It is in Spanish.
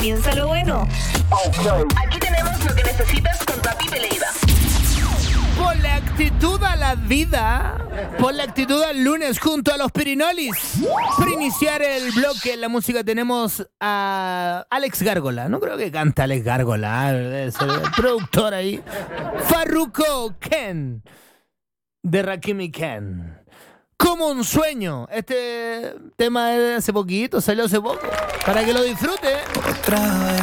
comienza lo bueno. Aquí tenemos lo que necesitas con Pipe Leiva. Ponle actitud a la vida. Ponle actitud al lunes junto a los Pirinolis. Para iniciar el bloque en la música tenemos a Alex Gárgola. No creo que cante Alex Gárgola. Es el productor ahí. Farruko Ken. De Rakimi Ken. Como un sueño. Este tema es de hace poquito, salió hace poco. Para que lo disfrute. Otra vez